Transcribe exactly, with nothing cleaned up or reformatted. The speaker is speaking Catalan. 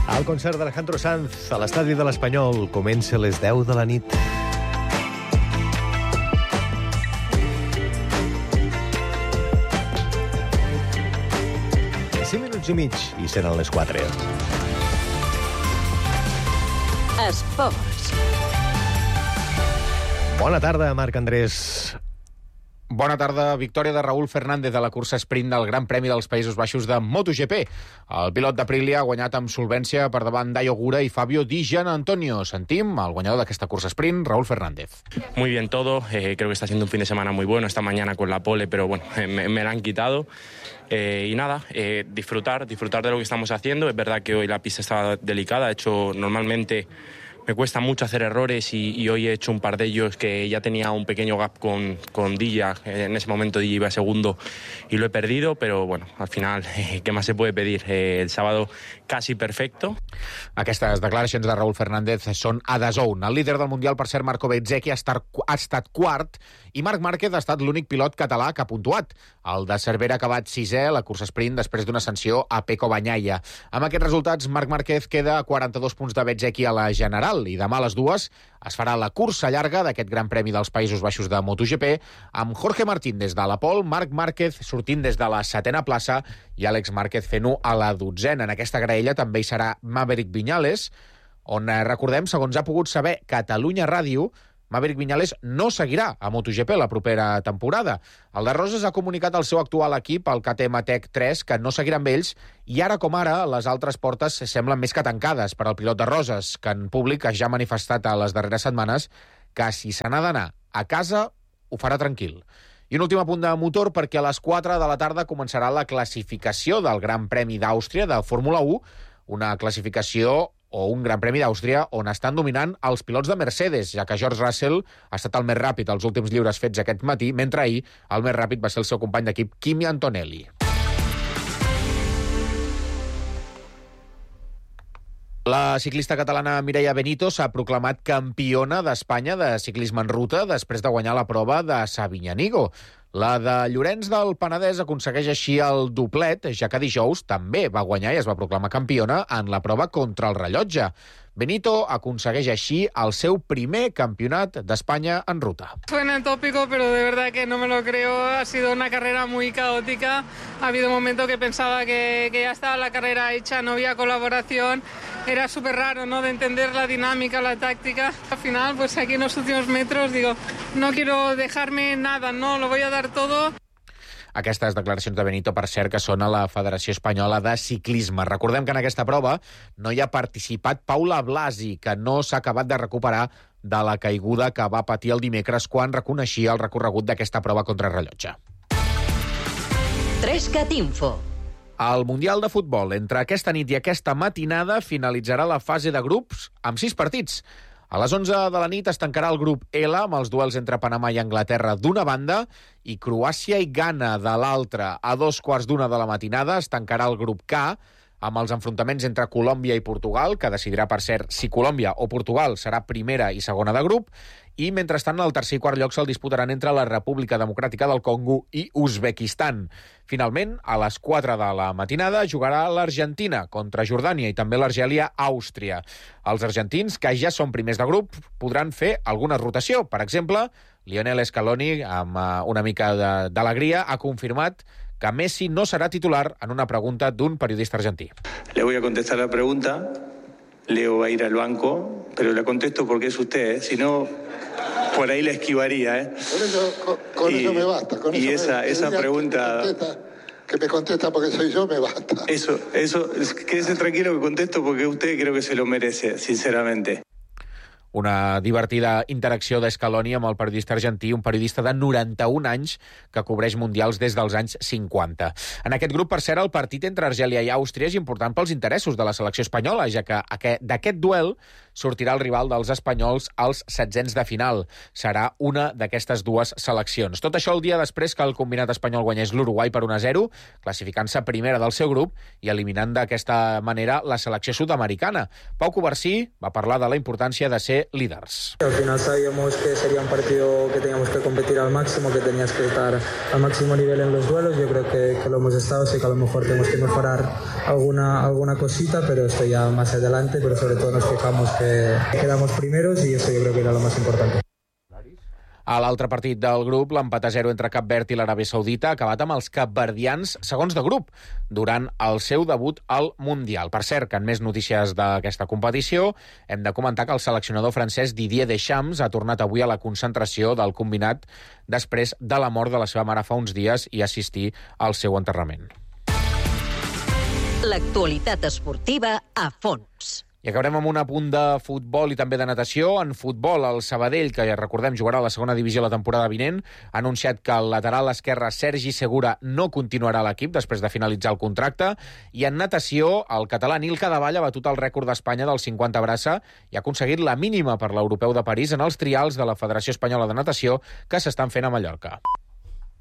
El concert d'Alejandro Sanz a l'estadi de l'Espanyol comença a les deu de la nit. cinc minuts i mig i seran les quatre. Esports. Bona tarda, Marc Andrés. Bona tarda. Victòria de Raúl Fernández a la cursa sprint del Gran Premi dels Països Baixos de MotoGP. El pilot d'Aprilia ha guanyat amb solvència per davant d'Ayo Gura i Fabio Di Gianantonio. Sentim el guanyador d'aquesta cursa sprint, Raúl Fernández. Muy bien todo. Eh, creo que está siendo un fin de semana muy bueno esta mañana con la pole, pero bueno, eh, me, me la han quitado. Eh, y nada, eh, disfrutar, disfrutar de lo que estamos haciendo. Es verdad que hoy la pista estaba delicada. De hecho, normalmente me cuesta mucho hacer errores y, y hoy he hecho un par de ellos que ya tenía un pequeño gap con, con Dilla. En ese momento Dilla iba segundo y lo he perdido, pero bueno, al final, eh, ¿qué más se puede pedir? Eh, el sábado casi perfecto. Aquestes declaracions de Raúl Fernández són a D A Z N. El líder del Mundial, per cert, Marco Bezzecchi, ha estat, ha estat quart i Marc Márquez ha estat l'únic pilot català que ha puntuat. El de Cervera ha acabat sisè a la cursa sprint després d'una sanció a Pecco Bagnaia. Amb aquests resultats, Marc Márquez queda a quaranta-dos punts de Bezzecchi a la general i demà a les dues es farà la cursa llarga d'aquest Gran Premi dels Països Baixos de MotoGP amb Jorge Martín des de la pole, Marc Márquez sortint des de la setena plaça i Àlex Márquez fent-ho a la dotzena. En aquesta graella també hi serà Maverick Viñales, on, eh, recordem, segons ha pogut saber Catalunya Ràdio, Maverick Viñales no seguirà a MotoGP la propera temporada. El de Roses ha comunicat al seu actual equip, el K T M Tech tres, que no seguirà amb ells, i ara com ara les altres portes semblen més que tancades per al pilot de Roses, que en públic ja ha manifestat a les darreres setmanes que si se n'ha d'anar a casa ho farà tranquil. I un últim apunt de motor, perquè a les quatre de la tarda començarà la classificació del Gran Premi d'Àustria de Fórmula u, una classificació o un Gran Premi d'Àustria on estan dominant els pilots de Mercedes, ja que George Russell ha estat el més ràpid als últims lliures fets aquest matí, mentre ahir el més ràpid va ser el seu company d'equip, Kimi Antonelli. La ciclista catalana Mireia Benito s'ha proclamat campiona d'Espanya de ciclisme en ruta després de guanyar la prova de Sabinyanigo. La de Llorenç del Penedès aconsegueix així el doblet, ja que dijous també va guanyar i es va proclamar campiona en la prova contra el rellotge. Benito aconsegueix així el seu primer campionat d'Espanya en ruta. Suena tópico, pero de verdad que no me lo creo. Ha sido una carrera muy caótica. Ha habido un momento que pensaba que, que ya estaba la carrera hecha, no había colaboración. Era súper raro, ¿no?, de entender la dinámica, la táctica. Al final, pues aquí en los últimos metros, digo, no quiero dejarme nada, no, lo voy a dar todo. Aquestes declaracions de Benito, per cert, que són a la Federació Espanyola de Ciclisme. Recordem que en aquesta prova no hi ha participat Paula Blasi, que no s'ha acabat de recuperar de la caiguda que va patir el dimecres quan reconeixia el recorregut d'aquesta prova contra rellotge. Trescat Info. El Mundial de Futbol, entre aquesta nit i aquesta matinada, finalitzarà la fase de grups amb sis partits. A les onze de la nit es tancarà el grup L amb els duels entre Panamà i Anglaterra d'una banda i Croàcia i Ghana de l'altra. A dos quarts d'una de la matinada es tancarà el grup K amb els enfrontaments entre Colòmbia i Portugal, que decidirà, per cert, si Colòmbia o Portugal serà primera i segona de grup, i mentrestant el tercer i quart lloc se'l disputaran entre la República Democràtica del Congo i Uzbekistan. Finalment, a les quatre de la matinada jugarà l'Argentina contra Jordània i també l'Argèlia-Àustria. Els argentins, que ja són primers de grup, podran fer alguna rotació. Per exemple, Lionel Scaloni, amb una mica d'alegria, ha confirmat que Messi no serà titular en una pregunta d'un periodista argentí. Le voy a contestar la pregunta. Leo va a ir al banco, pero la contesto porque es usted, ¿eh? Si no, por ahí la esquivaría, ¿eh? Por eso, con, con y, eso me basta. Con y eso esa, me, esa pregunta... Que me, contesta, que me contesta porque soy yo, me basta. Eso, eso, quédese tranquilo que contesto porque usted creo que se lo merece, sinceramente. Una divertida interacció d'Escaloni amb el periodista argentí, un periodista de noranta-un anys que cobreix mundials des dels anys cinquanta. En aquest grup, per cert, el partit entre Argèlia i Àustria és important pels interessos de la selecció espanyola, ja que d'aquest duel sortirà el rival dels espanyols als setzents de final. Serà una d'aquestes dues seleccions. Tot això el dia després que el combinat espanyol guanyés l'Uruguai per un a zero, classificant-se primera del seu grup i eliminant d'aquesta manera la selecció sud-americana. Pau Covarsí va parlar de la importància de ser ser líders. Al final sabíamos que sería un partido que teníamos que competir al máximo, que tenías que estar al máximo nivel en los duelos. Yo creo que, que lo hemos estado, sé que a lo mejor tenemos que mejorar alguna, alguna cosita, pero esto ya más adelante, pero sobre todo nos fijamos que quedamos primeros y eso yo creo que era lo más importante. A l'altre partit del grup, l'empat a zero entre Cap Verd i l'Aràbia Saudita ha acabat amb els capverdians segons de grup durant el seu debut al Mundial. Per cert, que en més notícies d'aquesta competició, hem de comentar que el seleccionador francès Didier Deschamps ha tornat avui a la concentració del combinat després de la mort de la seva mare fa uns dies i assistir al seu enterrament. L'actualitat esportiva a fons. I acabarem amb un apunt de futbol i també de natació. En futbol, el Sabadell, que ja recordem jugarà a la segona divisió la temporada vinent, ha anunciat que el lateral esquerre Sergi Segura no continuarà a l'equip després de finalitzar el contracte. I en natació, el català Nil Cadevall ha batut el rècord d'Espanya del cinquanta braça i ha aconseguit la mínima per l'Europeu de París en els trials de la Federació Espanyola de Natació que s'estan fent a Mallorca.